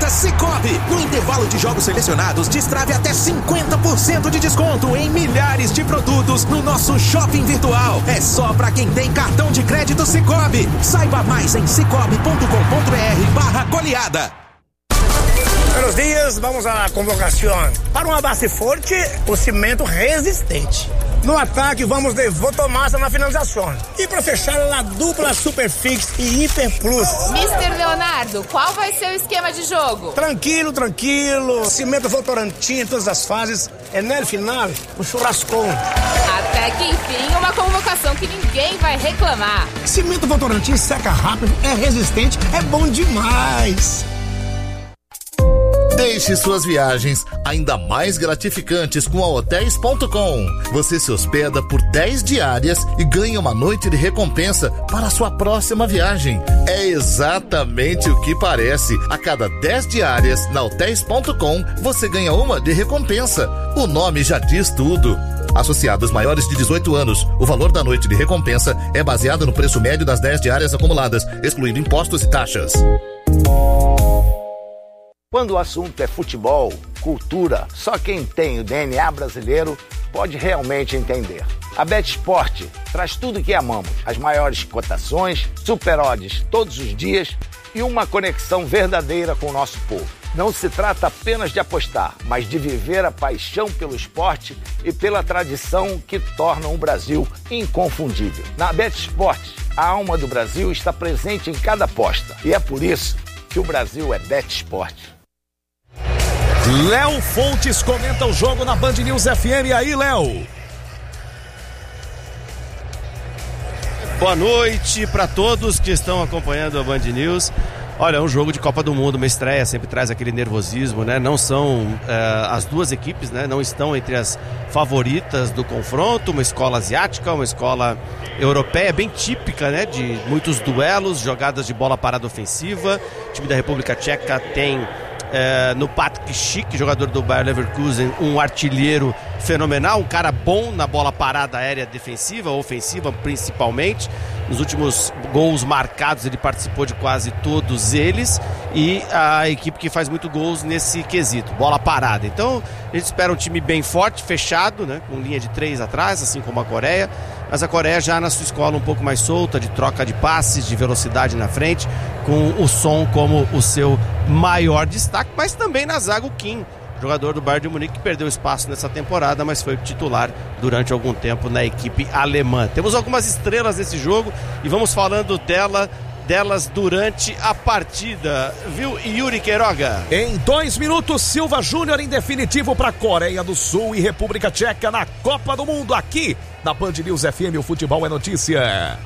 ofertas Sicoob. No intervalo de jogos selecionados, destrave até 50% de desconto em milhares de produtos no nosso shopping virtual. É só pra quem tem cartão de crédito Sicoob. Saiba mais em sicoob.com.br/goleada. Buenos dias, vamos à convocação. Para uma base forte, o cimento resistente. No ataque, vamos de Votomassa na finalização. E para fechar, a dupla Superfix e Hiper Plus. Mr. Leonardo, qual vai ser o esquema de jogo? Tranquilo. Cimento Votorantim em todas as fases. É no final, o churrascão. Até que enfim, uma convocação que ninguém vai reclamar. Cimento Votorantim seca rápido, é resistente, é bom demais. Deixe suas viagens ainda mais gratificantes com a Hotels.com. Você se hospeda por 10 diárias e ganha uma noite de recompensa para a sua próxima viagem. É exatamente o que parece. A cada 10 diárias na Hotels.com, você ganha uma de recompensa. O nome já diz tudo. Associados maiores de 18 anos, o valor da noite de recompensa é baseado no preço médio das 10 diárias acumuladas, excluindo impostos e taxas. Quando o assunto é futebol, cultura, só quem tem o DNA brasileiro pode realmente entender. A BetSport traz tudo que amamos, as maiores cotações, super odds todos os dias e uma conexão verdadeira com o nosso povo. Não se trata apenas de apostar, mas de viver a paixão pelo esporte e pela tradição que tornam o Brasil inconfundível. Na BetSport, a alma do Brasil está presente em cada aposta e é por isso que o Brasil é BetSport. Léo Fontes comenta o jogo na Band News FM. E aí, Léo? Boa noite para todos que estão acompanhando a Band News. Olha, é um jogo de Copa do Mundo, uma estreia, sempre traz aquele nervosismo, né? Não são as duas equipes, né? Não estão entre as favoritas do confronto. Uma escola asiática, uma escola europeia, bem típica, né? De muitos duelos, jogadas de bola parada ofensiva. O time da República Tcheca tem no Patrick Schick, jogador do Bayer Leverkusen, um artilheiro fenomenal, um cara bom na bola parada aérea defensiva, ofensiva principalmente. Nos últimos gols marcados ele participou de quase todos eles, e a equipe que faz muito gols nesse quesito, bola parada. Então a gente espera um time bem forte, fechado, né, com linha de 3 atrás, assim como a Coreia, mas a Coreia já na sua escola um pouco mais solta, de troca de passes, de velocidade na frente, com o Son como o seu maior destaque, mas também na zaga o Kim, jogador do Bayern de Munique, que perdeu espaço nessa temporada, mas foi titular durante algum tempo na equipe alemã. Temos algumas estrelas nesse jogo e vamos falando delas durante a partida, viu, Yuri Queiroga? Em 2 minutos, Silva Júnior em definitivo para Coreia do Sul e República Tcheca na Copa do Mundo, aqui na Band News FM. O futebol é notícia.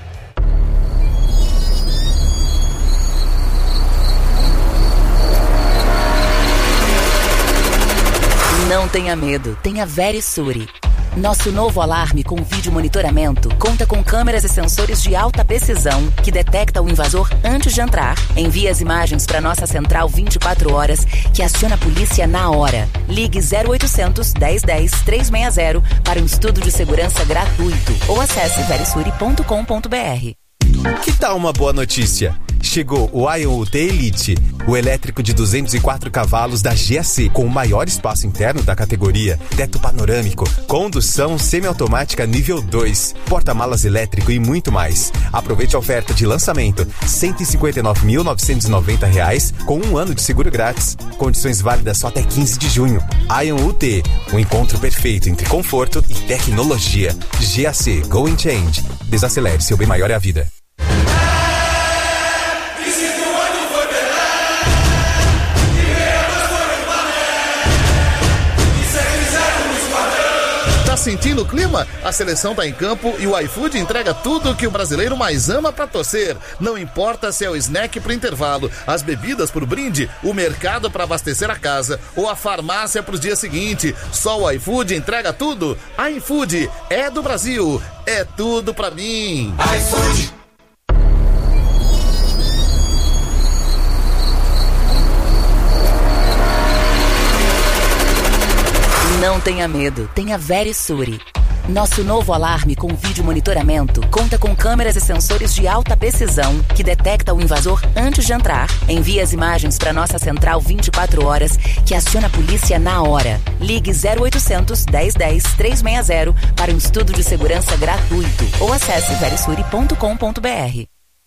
Não tenha medo, tenha Verisure. Nosso novo alarme com vídeo monitoramento conta com câmeras e sensores de alta precisão que detecta o invasor antes de entrar. Envia as imagens para nossa central 24 horas que aciona a polícia na hora. Ligue 0800 1010 360 para um estudo de segurança gratuito ou acesse verisure.com.br. Que tal uma boa notícia? Chegou o Ion UT Elite, o elétrico de 204 cavalos da GAC, com o maior espaço interno da categoria, teto panorâmico, condução semiautomática nível 2, porta-malas elétrico e muito mais. Aproveite a oferta de lançamento, R$ 159.990, com 1 ano de seguro grátis. Condições válidas só até 15 de junho. Ion UT, um encontro perfeito entre conforto e tecnologia. GAC, Go and Change. Desacelere, seu bem maior é a vida. Sentindo o clima? A seleção tá em campo e o iFood entrega tudo o que o brasileiro mais ama pra torcer. Não importa se é o snack pro intervalo, as bebidas pro brinde, o mercado pra abastecer a casa ou a farmácia pros dias seguintes. Só o iFood entrega tudo. iFood é do Brasil, é tudo pra mim. iFood. Não tenha medo, tenha Verisure. Nosso novo alarme com vídeo monitoramento conta com câmeras e sensores de alta precisão que detecta o invasor antes de entrar, envia as imagens para nossa central 24 horas que aciona a polícia na hora. Ligue 0800 1010 360 para um estudo de segurança gratuito ou acesse verisuri.com.br.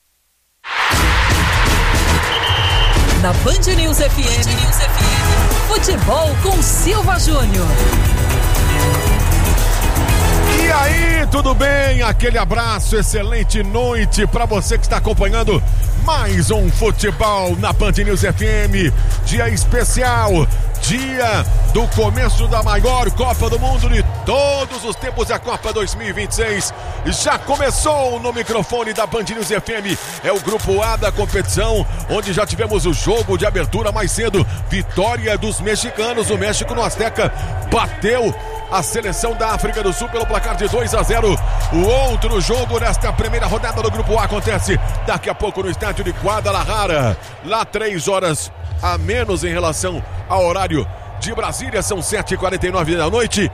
Na Band News FM, futebol com Silva Júnior. E aí, tudo bem? Aquele abraço, excelente noite para você que está acompanhando mais um futebol na Band News FM. Dia especial, dia do começo da maior Copa do Mundo de todos os tempos, a Copa 2026. Já começou no microfone da Band News FM. É o grupo A da competição, onde já tivemos o jogo de abertura mais cedo. Vitória dos mexicanos. O México no Azteca bateu a seleção da África do Sul pelo placar de 2-0. O outro jogo nesta primeira rodada do Grupo A acontece daqui a pouco no estádio de Guadalajara. Lá 3 horas a menos em relação ao horário de Brasília, são 7h49 da noite,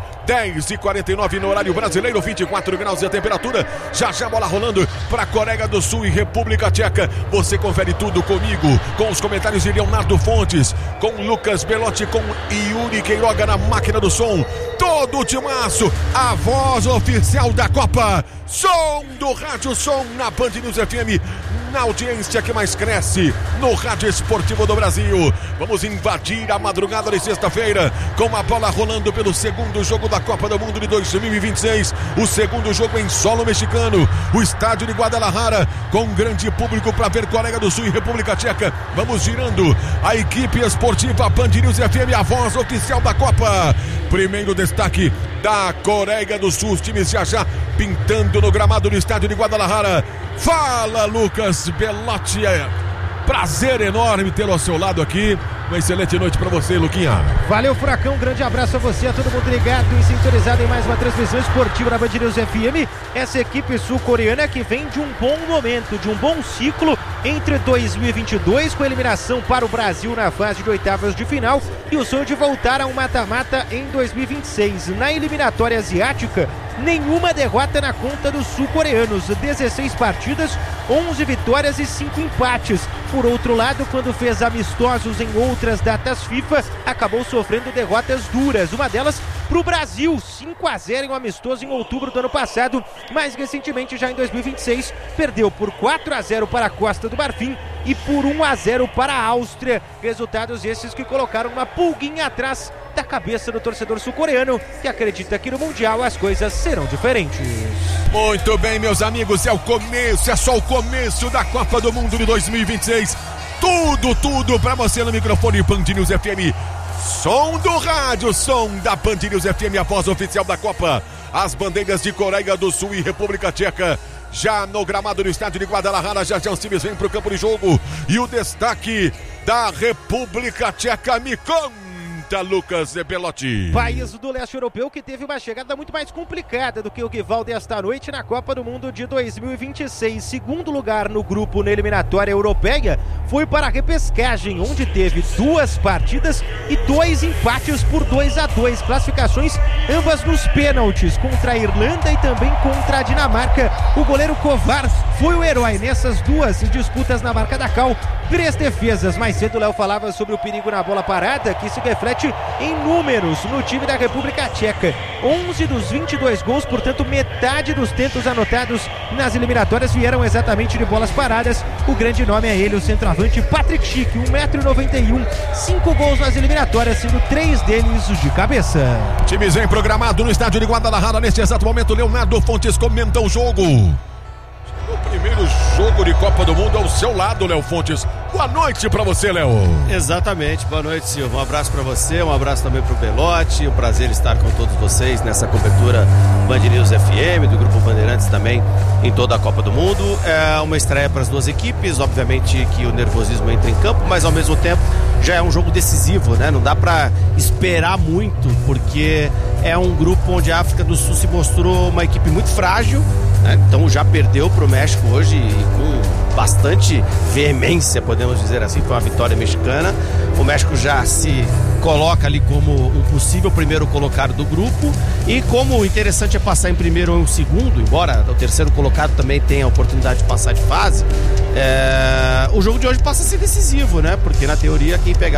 10h49 no horário brasileiro, 24 graus de temperatura. Já a bola rolando para Coreia do Sul e República Tcheca. Você confere tudo comigo, com os comentários de Leonardo Fontes, com Lucas Belotti, com Yuri Queiroga na máquina do som. Todo o timaço, a voz oficial da Copa. Som do Rádio Som na Band News FM, na audiência que mais cresce no Rádio Esportivo do Brasil. Vamos invadir a madrugada de sexta-feira com a bola rolando pelo segundo jogo da Copa do Mundo de 2026. O segundo jogo em solo mexicano. O estádio de Guadalajara com grande público para ver Coreia do Sul e República Tcheca. Vamos girando a equipe esportiva Band News FM, a voz oficial da Copa. Primeiro destaque da Coreia do Sul. Os times já pintando no gramado do estádio de Guadalajara. Fala, Lucas Belotti. Prazer enorme tê-lo ao seu lado aqui. Uma excelente noite pra você, Luquinha. Valeu, Furacão. Um grande abraço a você, a todo mundo ligado e sintonizado em mais uma transmissão esportiva na Band News FM. Essa equipe sul-coreana que vem de um bom momento, de um bom ciclo entre 2022, com a eliminação para o Brasil na fase de oitavas de final, e o sonho de voltar a um mata-mata em 2026. Na eliminatória asiática, nenhuma derrota na conta dos sul-coreanos. 16 partidas, 11 vitórias e 5 empates. Por outro lado, quando fez amistosos em outras datas FIFA, acabou sofrendo derrotas duras. Uma delas para o Brasil, 5-0 em um amistoso em outubro do ano passado. Mais recentemente, já em 2026, perdeu por 4-0 para a Costa do Marfim e por 1-0 para a Áustria. Resultados esses que colocaram uma pulguinha atrás da cabeça do torcedor sul-coreano, que acredita que no Mundial as coisas serão diferentes. Muito bem, meus amigos, é o começo, é só o começo da Copa do Mundo de 2026. Tudo pra você no microfone Band News FM. Som do rádio, som da Band News FM, a voz oficial da Copa. As bandeiras de Coreia do Sul e República Tcheca. Já no gramado do estádio de Guadalajara, já os times vêm pro campo de jogo. E o destaque da República Tcheca, me conta, Lucas Belotti. País do leste europeu que teve uma chegada muito mais complicada do que o rival desta noite na Copa do Mundo de 2026. Segundo lugar no grupo na eliminatória europeia foi para a repescagem, onde teve 2 partidas e 2 empates por 2-2. Classificações ambas nos pênaltis, contra a Irlanda e também contra a Dinamarca. O goleiro Kovar foi o herói nessas 2 disputas na marca da cal. 3 defesas. Mais cedo o Léo falava sobre o perigo na bola parada, que se reflete em números no time da República Tcheca. 11 dos 22 gols, portanto metade dos tentos anotados nas eliminatórias vieram exatamente de bolas paradas. O grande nome é ele, o centroavante Patrick Schick, 1,91m, 5 gols nas eliminatórias, sendo 3 deles de cabeça. Times vem programado no estádio de Guadalajara. Neste exato momento, Leonardo Fontes comenta o jogo. O primeiro jogo de Copa do Mundo ao seu lado, Léo Fontes. Boa noite pra você, Léo. Exatamente, boa noite, Silva. Um abraço pra você, um abraço também pro Belotti. Um prazer estar com todos vocês nessa cobertura Band News FM, do Grupo Bandeirantes também, em toda a Copa do Mundo. É uma estreia para as duas equipes, obviamente que o nervosismo entra em campo, mas ao mesmo tempo já é um jogo decisivo, né? Não dá pra esperar muito, porque é um grupo onde a África do Sul se mostrou uma equipe muito frágil, né? Então já perdeu pro México hoje com bastante veemência, podemos dizer assim, foi uma vitória mexicana. O México já se coloca ali como um possível primeiro colocado do grupo, e como o interessante é passar em primeiro ou em segundo, embora o terceiro colocado também tenha a oportunidade de passar de fase, o jogo de hoje passa a ser decisivo, né? Porque na teoria quem pegar